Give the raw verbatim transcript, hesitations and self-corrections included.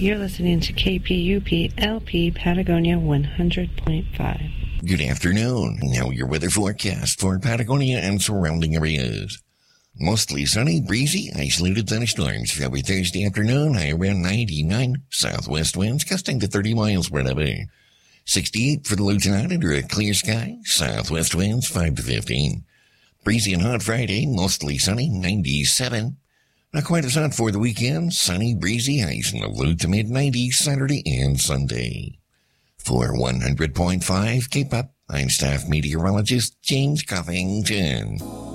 You're listening to K P U P L P Patagonia one hundred point five. Good afternoon. Now your weather forecast for Patagonia and surrounding areas. Mostly sunny, breezy, isolated thunderstorms for every Thursday afternoon, high around ninety-nine. Southwest winds gusting to thirty miles per hour. sixty-eight for the low tonight under a clear sky. Southwest winds five to fifteen. Breezy and hot Friday, mostly sunny, ninety-seven. Not quite as hot for the weekend. Sunny, breezy, highs in the low to mid nineties Saturday and Sunday. For one hundred point five K-Pop, I'm staff meteorologist James Coffington.